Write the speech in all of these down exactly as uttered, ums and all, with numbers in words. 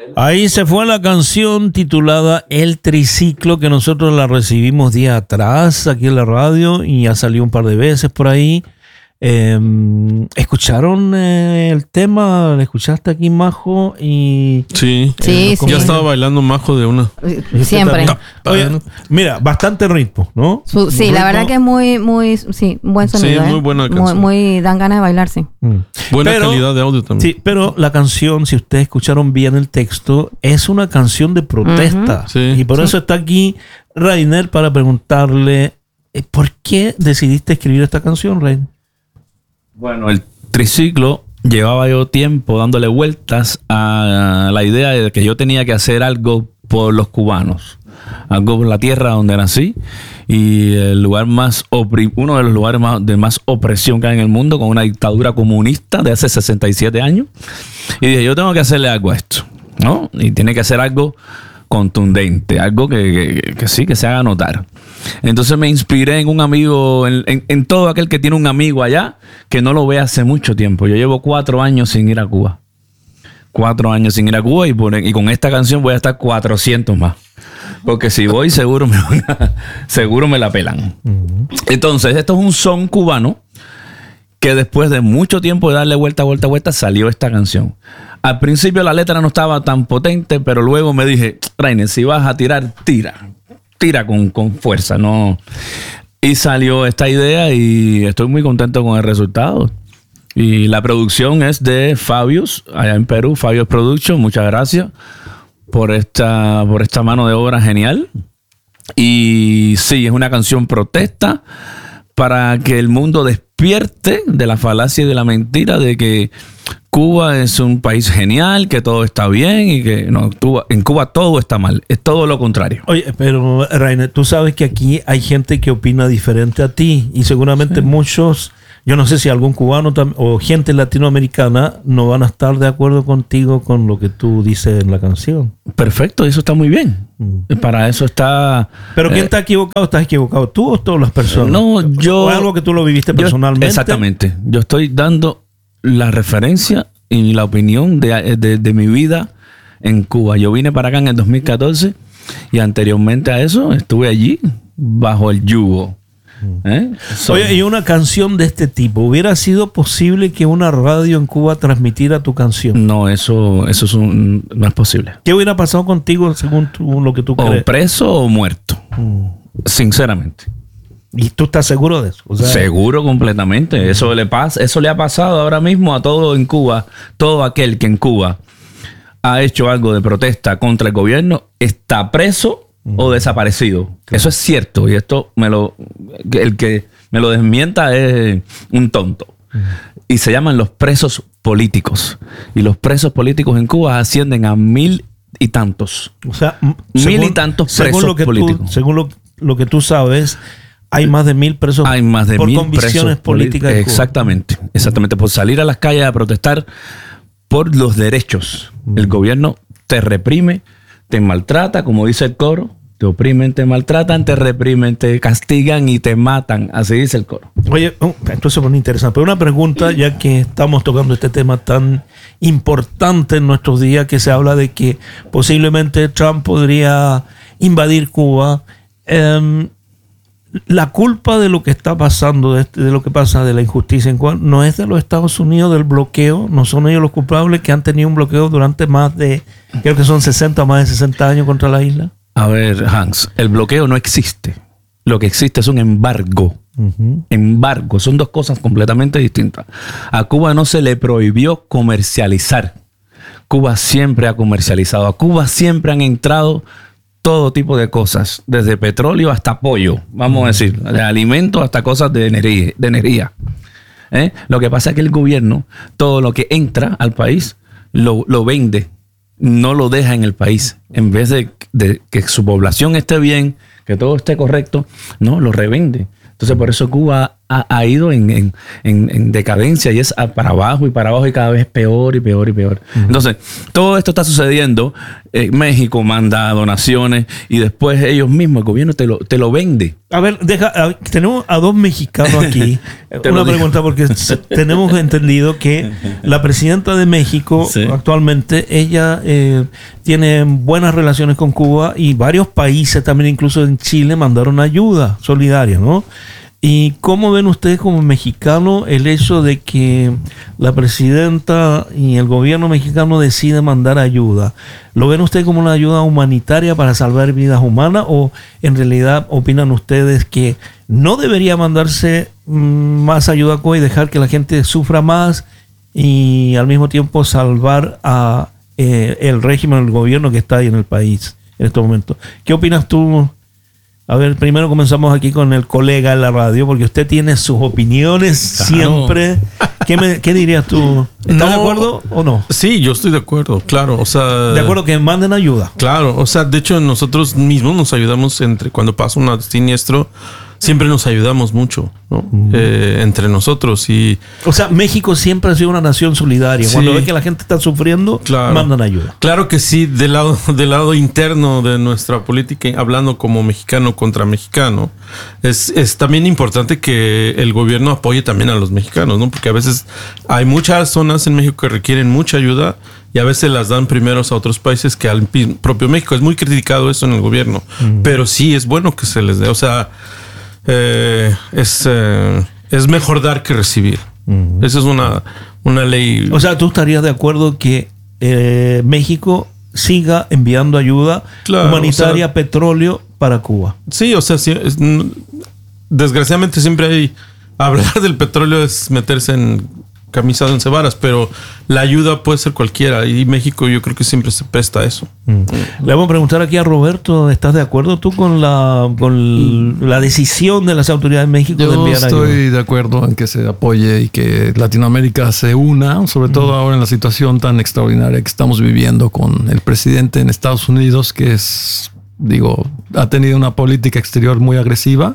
Ahí se fue la canción titulada El Triciclo, que nosotros la recibimos días atrás aquí en la radio y ya salió un par de veces por ahí. Eh, ¿Escucharon eh, el tema? ¿Le escuchaste aquí, Majo? Y, sí, sí, eh, sí. Ya estaba bailando Majo de una. Siempre. Oye, mira, bastante ritmo, ¿no? Su, sí, ritmo. La verdad que es muy, muy, sí, buen sonido. Sí, ¿eh? muy buena muy, canción. muy, dan ganas de bailar, sí. Mm. Buena Pero, calidad de audio también. Sí, pero la canción, si ustedes escucharon bien el texto, es una canción de protesta. Uh-huh. Sí, y por sí. eso está aquí Rainer para preguntarle, ¿por qué decidiste escribir esta canción, Rainer? Bueno, el triciclo llevaba yo tiempo dándole vueltas a la idea de que yo tenía que hacer algo por los cubanos, algo por la tierra donde nací y el lugar más opri- uno de los lugares más, de más opresión que hay en el mundo, con una dictadura comunista de hace sesenta y siete años. Y dije, yo tengo que hacerle algo a esto, ¿no? Y tiene que ser algo contundente, algo que, que, que sí, que se haga notar. Entonces me inspiré en un amigo, en, en, en todo aquel que tiene un amigo allá que no lo ve hace mucho tiempo. Yo llevo cuatro años sin ir a Cuba. Cuatro años sin ir a Cuba y, por, y con esta canción voy a estar cuatrocientos más. Porque si voy seguro me, seguro me la pelan. Uh-huh. Entonces esto es un son cubano que después de mucho tiempo de darle vuelta, vuelta, vuelta, salió esta canción. Al principio la letra no estaba tan potente, pero luego me dije, Rainer, si vas a tirar, tira. Tira con, con fuerza, ¿no? Y salió esta idea y estoy muy contento con el resultado. Y la producción es de Fabius, allá en Perú, Fabius Production. Muchas gracias por esta, por esta mano de obra genial. Y sí, es una canción protesta para que el mundo despierte de la falacia y de la mentira de que Cuba es un país genial, que todo está bien y que no, Cuba, en Cuba todo está mal. Es todo lo contrario. Oye, pero Rainer, tú sabes que aquí hay gente que opina diferente a ti y seguramente sí. Muchos, yo no sé si algún cubano tam- o gente latinoamericana no van a estar de acuerdo contigo con lo que tú dices en la canción. Perfecto, eso está muy bien. Mm. Para eso está... Pero ¿quién eh, está equivocado? ¿Estás equivocado tú o todas las personas? No, yo... ¿O algo que tú lo viviste yo, personalmente? Exactamente. Yo estoy dando la referencia y la opinión de, de, de mi vida en Cuba. Yo vine para acá en el dos mil catorce y anteriormente a eso estuve allí bajo el yugo. ¿Eh? So, Oye, y una canción de este tipo, ¿hubiera sido posible que una radio en Cuba transmitiera tu canción? No, eso, eso es un, no es posible. ¿Qué hubiera pasado contigo según tú, lo que tú o crees? O preso o muerto, mm. sinceramente. ¿Y tú estás seguro de eso? O sea, seguro completamente. Eso le pasa, eso le ha pasado ahora mismo a todo en Cuba. Todo aquel que en Cuba ha hecho algo de protesta contra el gobierno está preso mm. o desaparecido. Claro. Eso es cierto. Y esto me lo, el que me lo desmienta es un tonto. Mm. Y se llaman los presos políticos. Y los presos políticos en Cuba ascienden a mil y tantos. O sea, mil según, y tantos según presos lo que políticos. Tú, según lo, lo que tú sabes, hay más de mil presos hay más de por mil convicciones presos políticas. Exactamente, exactamente. Por salir a las calles a protestar por los derechos. Mm. El gobierno te reprime, te maltrata, como dice el coro. Te oprimen, te maltratan, te reprimen, te castigan y te matan. Así dice el coro. Oye, oh, esto se pone interesante. Pero una pregunta, ya que estamos tocando este tema tan importante en nuestros días, que se habla de que posiblemente Trump podría invadir Cuba. Eh, la culpa de lo que está pasando, de, de lo que pasa de la injusticia en Cuba, no es de los Estados Unidos, del bloqueo. No son ellos los culpables que han tenido un bloqueo durante más de, creo que son sesenta o más de sesenta años contra la isla. A ver, Hans, el bloqueo no existe. Lo que existe es un embargo. Uh-huh. Embargo, son dos cosas completamente distintas. A Cuba no se le prohibió comercializar. Cuba siempre ha comercializado. A Cuba siempre han entrado todo tipo de cosas, desde petróleo hasta pollo, vamos uh-huh. a decir, de alimentos hasta cosas de energía. De energía. ¿Eh? Lo que pasa es que el gobierno, todo lo que entra al país, lo, lo vende. No lo deja en el país. En vez de, de que su población esté bien, que todo esté correcto, no, lo revende. Entonces, por eso Cuba ha, ha ido en, en, en, en decadencia y es a- para abajo y para abajo y cada vez peor y peor y peor. Uh-huh. Entonces, todo esto está sucediendo. Eh, México manda donaciones y después ellos mismos, el gobierno te lo, te lo vende. A ver, deja, a- tenemos a dos mexicanos aquí. Te Una lo digo. pregunta, porque se- tenemos entendido que la presidenta de México Sí. actualmente, ella eh, tiene buenas relaciones con Cuba y varios países, también incluso en Chile, mandaron ayuda solidaria, ¿no? ¿Y cómo ven ustedes como mexicanos el hecho de que la presidenta y el gobierno mexicano deciden mandar ayuda? ¿Lo ven ustedes como una ayuda humanitaria para salvar vidas humanas o en realidad opinan ustedes que no debería mandarse mm, más ayuda a Cuba y dejar que la gente sufra más y al mismo tiempo salvar a eh, el régimen, el gobierno que está ahí en el país en estos momentos? ¿Qué opinas tú? A ver, primero comenzamos aquí con el colega en la radio, porque usted tiene sus opiniones Claro. siempre. ¿Qué, me- qué dirías tú? ¿Estás No. de acuerdo o no? Sí, yo estoy de acuerdo, claro. O sea, De acuerdo que manden ayuda. Claro, o sea, de hecho nosotros mismos nos ayudamos entre cuando pasa un siniestro, siempre nos ayudamos mucho, ¿no? Eh, entre nosotros y O sea, México siempre ha sido una nación solidaria. Sí. Cuando ve que la gente está sufriendo, Claro. mandan ayuda. claro que sí, del lado, del lado interno de nuestra política, hablando como mexicano contra mexicano, es, es también importante que el gobierno apoye también a los mexicanos, ¿no? Porque a veces hay muchas zonas en México que requieren mucha ayuda y a veces las dan primeros a otros países que al pi- propio México. Es muy criticado eso en el gobierno, pero sí es bueno que se les dé. O sea, eh, es, eh, es mejor dar que recibir. Esa es una, una ley. O sea, ¿tú estarías de acuerdo que eh, México siga enviando ayuda Claro, humanitaria, o sea- petróleo para Cuba? Sí, o sea, sí, es- n- desgraciadamente siempre hay... Hablar del petróleo es meterse en camisa de once varas, pero la ayuda puede ser cualquiera y México yo creo que siempre se presta a eso. Le vamos a preguntar aquí a Roberto, ¿estás de acuerdo tú con la con la decisión de las autoridades de México de Yo enviar estoy ayuda? de acuerdo en que se apoye y que Latinoamérica se una, sobre todo ahora en la situación tan extraordinaria que estamos viviendo con el presidente en Estados Unidos, que es, digo, ha tenido una política exterior muy agresiva.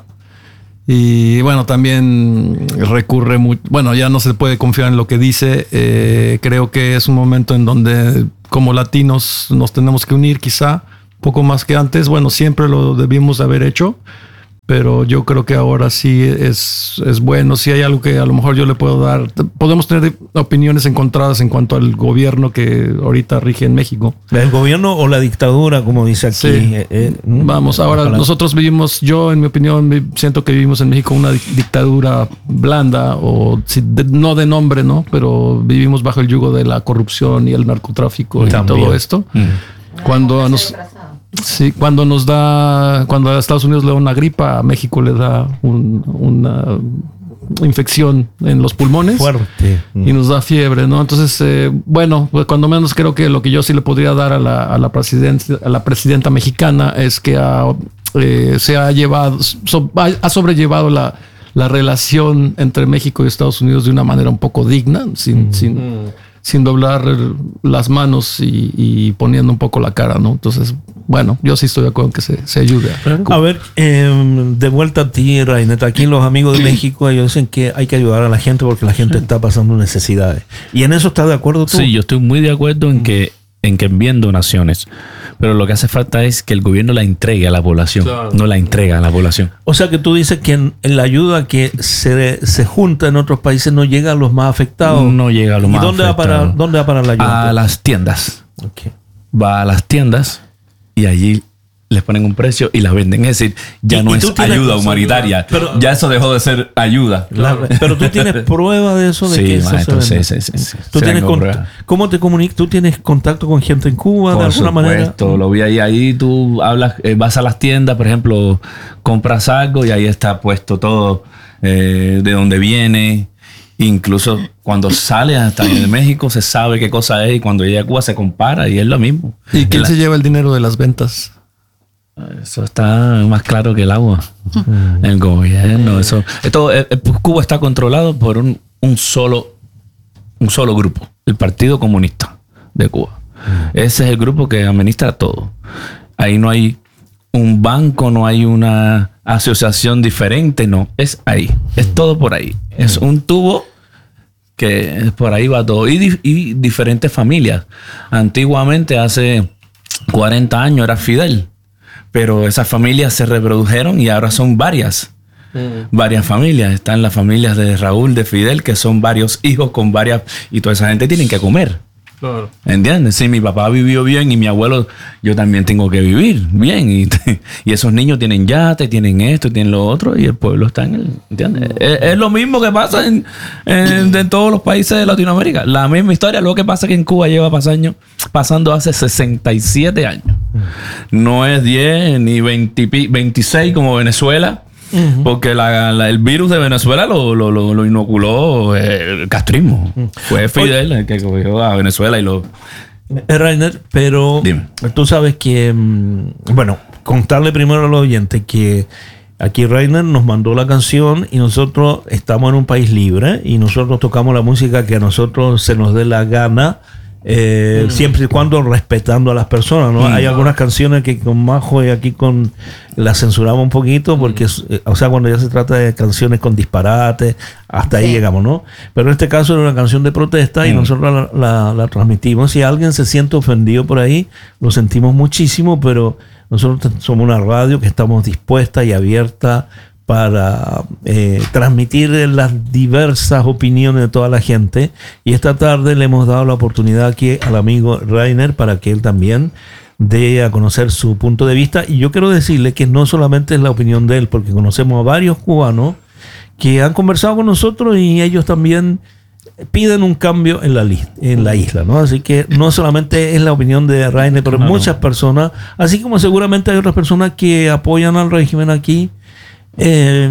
Y bueno, también recurre mucho, bueno, ya no se puede confiar en lo que dice. Eh, creo que es un momento en donde como latinos nos tenemos que unir quizá, poco más que antes. Bueno, siempre lo debimos haber hecho, pero yo creo que ahora sí es, es bueno. Si hay algo que a lo mejor yo le puedo dar, podemos tener opiniones encontradas en cuanto al gobierno que ahorita rige en México. ¿El gobierno o la dictadura, como dice aquí? Sí. Eh, eh, ¿mm? Vamos, ahora Ojalá. nosotros vivimos, yo en mi opinión vi- siento que vivimos en México una dic- dictadura blanda o si de- no de nombre, ¿no? Pero vivimos bajo el yugo de la corrupción y el narcotráfico y También. todo esto. Cuando a nos, sí, cuando nos da, cuando a Estados Unidos le da una gripa, a México le da un- una infección en los pulmones. Fuerte. Y nos da fiebre, ¿no? Entonces, eh, bueno, pues cuando menos creo que lo que yo sí le podría dar a la, a la, presidenta, a la presidenta mexicana es que ha, eh, se ha llevado, so- ha, ha sobrellevado la, la relación entre México y Estados Unidos de una manera un poco digna, sin, sin, sin doblar las manos y, y poniendo un poco la cara, ¿no? Entonces, bueno, yo sí estoy de acuerdo en que se, se ayude. A ver, eh, de vuelta a ti, Raineta. Aquí los amigos de México, ellos dicen que hay que ayudar a la gente porque la gente está pasando necesidades. ¿Y en eso estás de acuerdo tú? Sí, yo estoy muy de acuerdo en que en que envíen donaciones, pero lo que hace falta es que el gobierno la entregue a la población, Claro. no la entrega a la población. O sea que tú dices que en, en la ayuda que se, se junta en otros países no llega a los más afectados. No llega a lo ¿Y más dónde va, para, afectado. dónde va para la ayuda? A las tiendas. Ok. Va a las tiendas y allí les ponen un precio y la venden. Es decir, ya Y- no y es tú tienes- ayuda humanitaria. Pero- ya eso dejó de ser ayuda. La- pero tú tienes prueba de eso, de Sí, que eso maestro, se vende? sí, sí, sí, sí. ¿Tú Se tienes la cont- compra. ¿Cómo te comunicas? ¿Tú tienes contacto con gente en Cuba de Por alguna manera? supuesto, lo vi ahí. Ahí tú hablas, eh, vas a las tiendas, por ejemplo, compras algo y ahí está puesto todo eh, de dónde viene. Incluso cuando sale hasta en México se sabe qué cosa es y cuando llega a Cuba se compara y es lo mismo. ¿Y quién La- se lleva el dinero de las ventas? Eso está más claro que el agua. El gobierno, eso. Esto, eh, eh, Cuba está controlado por un, un solo, un solo grupo, el Partido Comunista de Cuba. Ese es el grupo que administra todo. Ahí no hay un banco, no hay una asociación diferente, no, es ahí, es todo por ahí. Es un tubo que por ahí va todo. Y, di- y diferentes familias. Antiguamente, hace cuarenta años, era Fidel, pero esas familias se reprodujeron y ahora son varias. Varias familias. Están las familias de Raúl, de Fidel, que son varios hijos con varias... Y toda esa gente tienen que comer. Claro. ¿Entiendes? Si mi papá vivió bien y mi abuelo, yo también tengo que vivir bien. Y, y esos niños tienen yate, tienen esto, tienen lo otro, y el pueblo está en el... ¿Entiendes? Es, es lo mismo que pasa en, en, en todos los países de Latinoamérica. La misma historia. Lo que pasa es que en Cuba lleva pasando, pasando hace sesenta y siete años. No es diez ni veinte, veintiséis como Venezuela. Uh-huh. Porque la, la, el virus de Venezuela lo, lo, lo, lo inoculó eh, el castrismo. Uh-huh. Fue Fidel el que cogió a Venezuela y lo... Eh, Rainer, pero Dime. Tú sabes que, bueno, contarle primero al oyente que aquí Rainer nos mandó la canción y nosotros estamos en un país libre y nosotros tocamos la música que a nosotros se nos dé la gana. Eh, mm. Siempre y cuando respetando a las personas, ¿no? Mm. Hay algunas canciones que con Majo y aquí con las censuramos un poquito porque, mm. o sea, cuando ya se trata de canciones con disparates, hasta sí. ahí llegamos, ¿no? Pero en este caso era una canción de protesta mm. y nosotros la, la, la transmitimos. Si alguien se siente ofendido por ahí, lo sentimos muchísimo, pero nosotros somos una radio que estamos dispuesta y abierta para eh, transmitir las diversas opiniones de toda la gente, y esta tarde le hemos dado la oportunidad aquí al amigo Rainer para que él también dé a conocer su punto de vista. Y yo quiero decirle que no solamente es la opinión de él, porque conocemos a varios cubanos que han conversado con nosotros y ellos también piden un cambio en la, li- en la isla, ¿no? Así que no solamente es la opinión de Rainer, pero no, muchas no. personas, así como seguramente hay otras personas que apoyan al régimen aquí. Eh,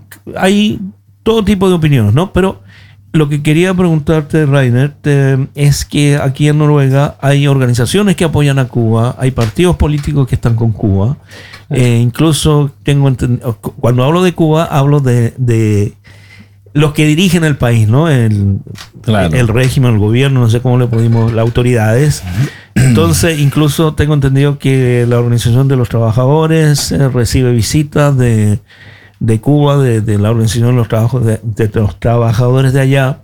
hay todo tipo de opiniones, ¿no? Pero lo que quería preguntarte, Rainer, te, es que aquí en Noruega hay organizaciones que apoyan a Cuba, hay partidos políticos que están con Cuba. Eh, incluso tengo entendido, cuando hablo de Cuba, hablo de, de los que dirigen el país, ¿no? El, claro. el régimen, el gobierno, no sé cómo le podemos, las autoridades. Entonces, incluso tengo entendido que la Organización de los Trabajadores eh, recibe visitas de, de Cuba, de, de la Organización de los, trabajos de, de los Trabajadores de allá.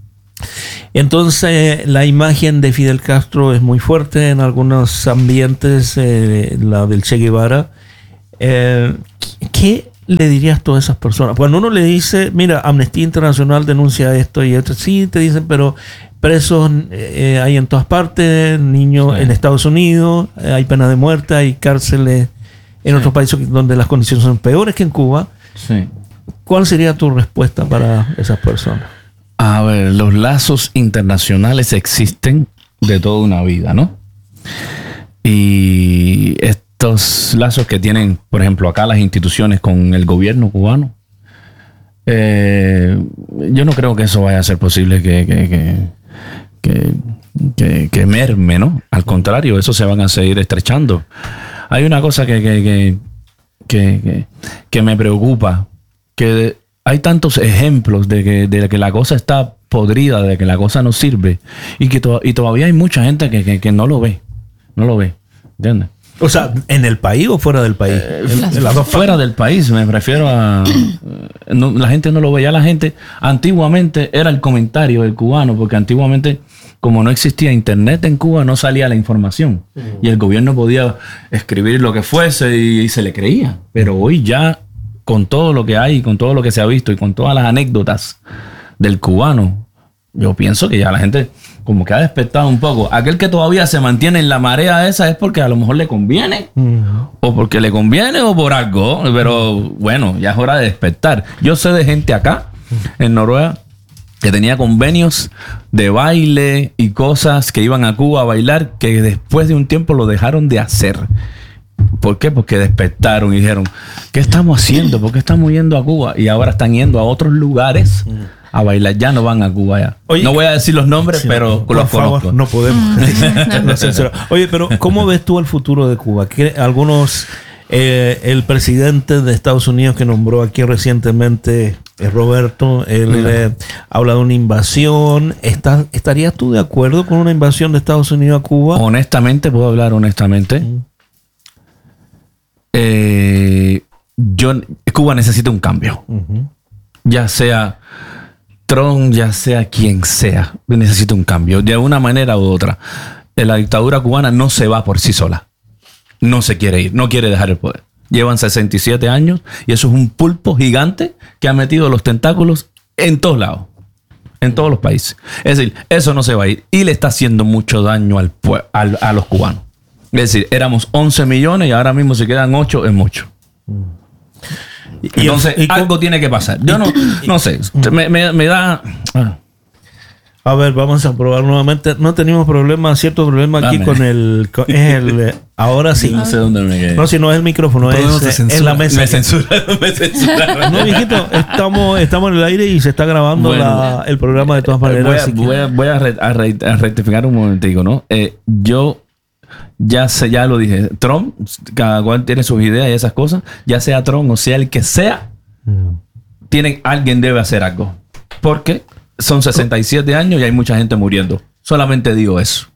Entonces, la imagen de Fidel Castro es muy fuerte en algunos ambientes, eh, la del Che Guevara. Eh, ¿Qué le dirías a todas esas personas? Cuando uno le dice, mira, Amnistía Internacional denuncia esto y esto, sí, te dicen, pero presos eh, hay en todas partes, niños sí. en Estados Unidos, eh, hay pena de muerte, hay cárceles en sí. otros países donde las condiciones son peores que en Cuba. Sí. ¿Cuál sería tu respuesta para esas personas? A ver, los lazos internacionales existen de toda una vida, ¿no? Y estos lazos que tienen, por ejemplo, acá las instituciones con el gobierno cubano, eh, yo no creo que eso vaya a ser posible que, que, que, que, que, que merme, ¿no? Al contrario, eso se van a seguir estrechando. Hay una cosa que, que, que, que, que, que me preocupa, que hay tantos ejemplos de que, de que la cosa está podrida, de que la cosa no sirve, y que to- y todavía hay mucha gente que, que, que no lo ve, no lo ve, ¿entiendes? O sea, ¿en el país o fuera del país? Eh, en, en las dos fuera del país, me refiero a... No, la gente no lo ve, ya la gente... Antiguamente era el comentario del cubano, porque antiguamente, como no existía internet en Cuba, no salía la información. Uh-huh. Y el gobierno podía escribir lo que fuese y, y se le creía. Pero hoy ya, con todo lo que hay, con todo lo que se ha visto y con todas las anécdotas del cubano, yo pienso que ya la gente como que ha despertado un poco. Aquel que todavía se mantiene en la marea esa es porque a lo mejor le conviene, uh-huh. o porque le conviene o por algo, pero bueno, ya es hora de despertar. Yo sé de gente acá en Noruega que tenía convenios de baile y cosas, que iban a Cuba a bailar, que después de un tiempo lo dejaron de hacer. ¿Por qué? Porque despertaron y dijeron, ¿qué estamos haciendo? ¿Por qué estamos yendo a Cuba? Y ahora están yendo a otros lugares a bailar. Ya no van a Cuba ya. Oye, no voy a decir los nombres, sí, pero por los favor, conozco. No podemos. no, Oye, pero ¿cómo ves tú el futuro de Cuba? ¿Qué, algunos, eh, el presidente de Estados Unidos que nombró aquí recientemente, eh, Roberto, él eh, habla de una invasión. ¿Estás, ¿Estarías tú de acuerdo con una invasión de Estados Unidos a Cuba? Honestamente, puedo hablar honestamente. Mm. eh, yo, Cuba necesita un cambio. Ujú. Ya sea Trump, ya sea quien sea, necesita un cambio. De una manera u otra. La dictadura cubana no se va por sí sola. No se quiere ir, no quiere dejar el poder. Llevan sesenta y siete años y eso es un pulpo gigante que ha metido los tentáculos en todos lados. En todos los países. Es decir, eso no se va a ir. Y le está haciendo mucho daño al, pue- al, a los cubanos. Es decir, éramos once millones y ahora mismo se quedan ocho, es mucho. Y- Entonces, y- y- algo tiene que pasar. Yo no, no sé. Me, me, me da... ah. A ver, vamos a probar nuevamente. No tenemos problema, cierto problema aquí Dame. con el... con- es el eh, ahora sí. No sé dónde me quedé. No, si no es el micrófono, Problemas de es, eh, censura. es la mesa. Me censuraron, me censuraron. No, viejito, estamos, estamos en el aire y se está grabando Bueno, la- el programa de todas maneras. Voy a, así que- voy a, voy a re- a re- a rectificar un momentico, ¿no? Eh, yo ya sé, ya lo dije. Trump, cada cual tiene sus ideas y esas cosas. Ya sea Trump o sea el que sea, tiene, alguien debe hacer algo. Porque son sesenta y siete años y hay mucha gente muriendo. Solamente digo eso.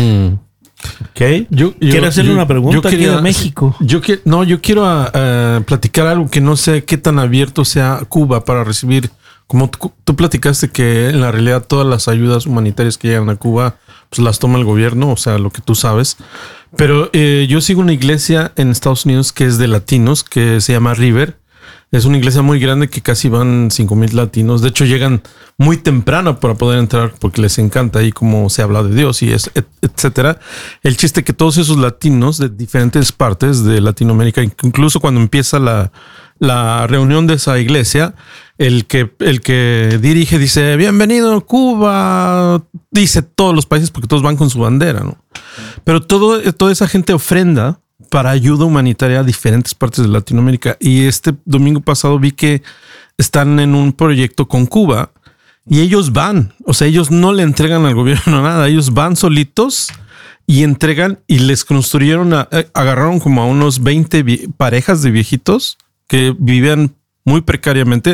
Ok. Yo, yo- ¿Quiere hacerle yo- una pregunta yo aquí quería- de México? Yo que, no, yo quiero ah, ah, platicar algo que no sé qué tan abierto sea Cuba para recibir. Como tú, tú platicaste que en la realidad todas las ayudas humanitarias que llegan a Cuba pues las toma el gobierno, o sea, lo que tú sabes. Pero eh, yo sigo una iglesia en Estados Unidos que es de latinos, que se llama River. Es una iglesia muy grande que casi van cinco mil latinos. De hecho, llegan muy temprano para poder entrar porque les encanta ahí cómo se habla de Dios y es, et- etcétera. El chiste que todos esos latinos de diferentes partes de Latinoamérica, incluso cuando empieza la, la reunión de esa iglesia, el que, el que dirige dice, bienvenido Cuba, dice todos los países porque todos van con su bandera, ¿no? Pero todo, toda esa gente ofrenda para ayuda humanitaria a diferentes partes de Latinoamérica. Y este domingo pasado vi que están en un proyecto con Cuba y ellos van, o sea, ellos no le entregan al gobierno nada, ellos van solitos y entregan y les construyeron, a- eh, agarraron como a unos veinte vie- parejas de viejitos que vivían muy precariamente.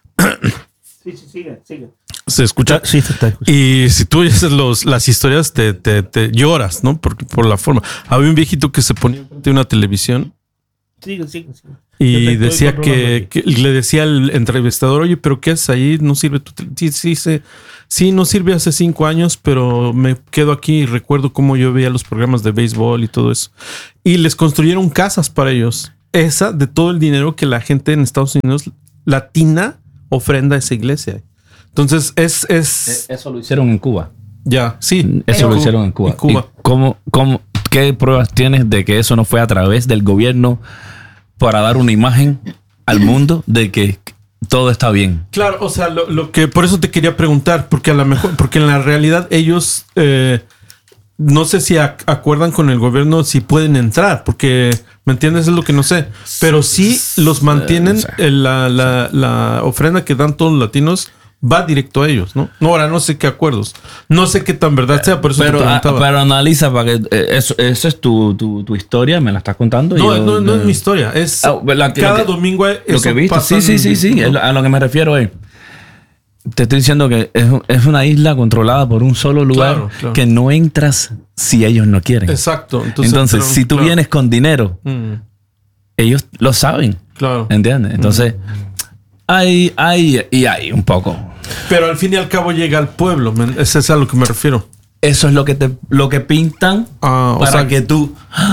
Sí, sí, sigue, sigue. Se escucha. Sí, se está escuchando. Y si tú oyes los, las historias, te, te, te lloras, ¿no? Por, por la forma. Había un viejito que se ponía frente a una televisión Sigue, sigue, sigue. Yo y te estoy decía controlando que, que le decía al entrevistador, oye, pero ¿qué haces ahí? No sirve tu tele-". Sí, sí, sí, sí, no sirve hace cinco años, pero me quedo aquí y recuerdo cómo yo veía los programas de béisbol y todo eso. Y les construyeron casas para ellos. Esa de todo el dinero que la gente en Estados Unidos latina ofrenda a esa iglesia. Entonces es, es Eso lo hicieron en Cuba. ya, sí. Eso En lo Cu- hicieron en Cuba. en Cuba. ¿Y cómo, cómo, ¿Qué pruebas tienes de que eso no fue a través del gobierno para dar una imagen al mundo de que todo está bien? Claro, o sea, lo, lo que por eso te quería preguntar, porque a lo mejor, porque en la realidad ellos eh, no sé si ac- acuerdan con el gobierno si pueden entrar, porque ¿me entiendes? Es lo que no sé. Pero sí los mantienen, eh, la, la, la ofrenda que dan todos los latinos va directo a ellos, ¿no? No, ahora no sé qué acuerdos. No sé qué tan verdad sea, por eso Pero, te ah, preguntaba. pero analiza para que eh, eso, eso es tu, tu, tu historia, me la estás contando. y no, yo- no, no es mi historia. Es Ah, la que- cada lo que- domingo Lo eso que viste, pasa sí, sí, sí, sí. ¿no? Es lo- A lo que me refiero es. Te estoy diciendo que es, es una isla controlada por un solo lugar Claro, claro. que no entras si ellos no quieren. Exacto. Entonces, Entonces, pero, si tú claro. vienes con dinero, Mm, ellos lo saben. claro. ¿Entiendes? Entonces, hay, hay y hay un poco. Pero al fin y al cabo llega al pueblo. men. Ese es a lo que me refiero. Eso es lo que te lo que pintan Ah, o para sea, que tú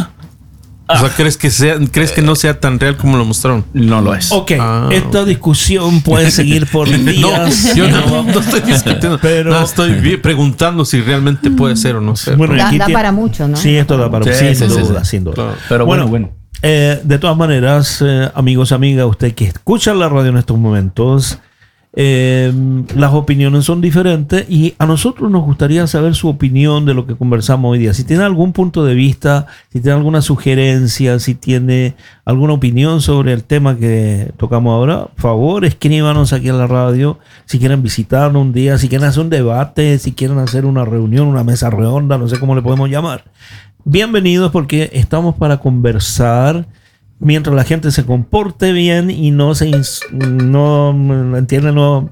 O sea, ¿crees que, sea, ¿crees que no sea tan real como lo mostraron? no lo es. Ok, Ah. esta discusión puede seguir por No, días. yo no, no estoy discutiendo. Pero- no, estoy vi- preguntando si realmente puede ser o no ser. Bueno, y Da, aquí da tiene- para mucho, ¿no? Sí, esto da para Sí, sin sí, sí, duda, sí. sin duda. Claro. Pero bueno, bueno. Eh, de todas maneras, eh, amigos, amigas, usted que escucha la radio en estos momentos, eh, las opiniones son diferentes y a nosotros nos gustaría saber su opinión de lo que conversamos hoy día. Si tiene algún punto de vista, si tiene alguna sugerencia, si tiene alguna opinión sobre el tema que tocamos ahora, por favor, escríbanos aquí en la radio. Si quieren visitarnos un día, si quieren hacer un debate, si quieren hacer una reunión, una mesa redonda, no sé cómo le podemos llamar. Bienvenidos porque estamos para conversar mientras la gente se comporte bien y no se ins- no entiende no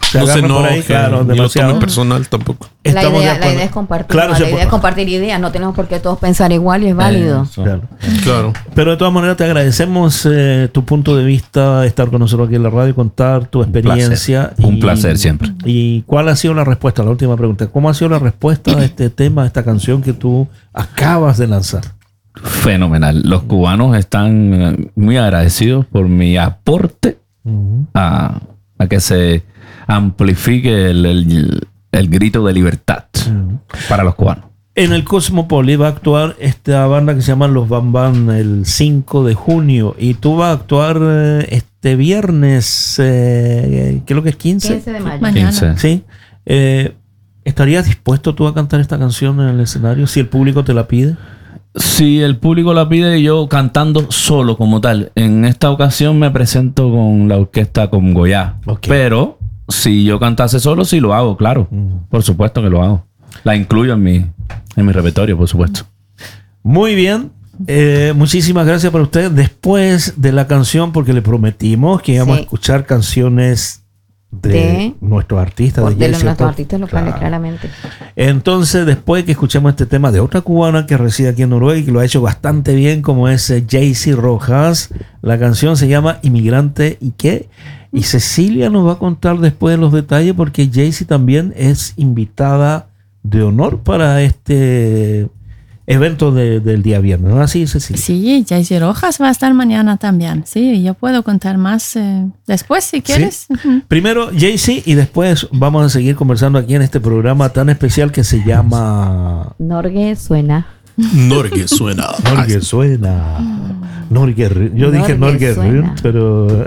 se no se agarran por ahí, enojen, claro, ni lo demasiado. tomen personal tampoco. La Estamos de idea, la acuerdo. idea es compartir, Claro, ¿no? se La idea puede. es compartir ideas. No tenemos por qué todos pensar igual y es válido. Eso. Claro. Claro. Pero de todas maneras te agradecemos eh, tu punto de vista, estar con nosotros aquí en la radio, contar tu experiencia. placer. Un placer siempre. ¿Y cuál ha sido la respuesta? La última pregunta. ¿Cómo ha sido la respuesta a este tema, a esta canción que tú acabas de lanzar? Fenomenal. Los cubanos están eh, muy agradecidos por mi aporte Ujú. a, a que se amplifique el, el- el grito de libertad para los cubanos. En el Cosmopoli va a actuar esta banda que se llama Los Bam Bam el cinco de junio y tú vas a actuar eh, este viernes, eh, ¿qué es lo que es? quince. quince de mayo. Mañana. quince. Sí. Eh, ¿Estarías dispuesto tú a cantar esta canción en el escenario si el público te la pide? Si el público la pide, yo cantando solo como tal. En esta ocasión me presento con la orquesta con Goya. Ok. Pero si yo cantase solo, sí lo hago, claro. Mm. Por supuesto que lo hago. La incluyo en mi, en mi repertorio, por supuesto. Muy bien. Eh, muchísimas gracias para usted. Después de la canción, porque le prometimos que íbamos Sí. a escuchar canciones de, De- nuestros artistas. Por- De, de los Jaycee nuestros Otto. artistas locales, Claro. claramente. Entonces, después que escuchemos este tema de otra cubana que reside aquí en Noruega y que lo ha hecho bastante bien, como es eh, Jaycee Rojas, la canción se llama Inmigrante y qué. Y Cecilia nos va a contar después los detalles porque Jaycee también es invitada de honor para este evento de- del día viernes, ¿no? Así, Cecilia. Sí, Jaycee Rojas va a estar mañana también. Sí, yo puedo contar más eh, después si quieres. Ujú. Primero Jaycee y después vamos a seguir conversando aquí en este programa tan especial que se llama Norge suena. Norge suena. Norge suena. Norge Run. Yo dije Norge Norge Run, suena. pero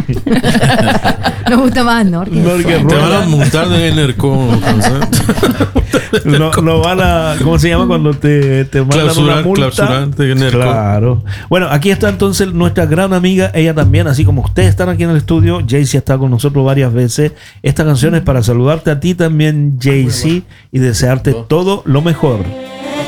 Nos gusta más Norge. Norge suena. Te van a Run. montar de Enerco. No, no van a, ¿cómo se llama cuando te, te mandan una Clausurar, multa? clausurar de Enerco. Claro. Bueno, aquí está entonces nuestra gran amiga, ella también, así como ustedes están aquí en el estudio, Jaycee está con nosotros varias veces. Esta canción es para saludarte a ti también, Jaycee, y desearte todo lo mejor.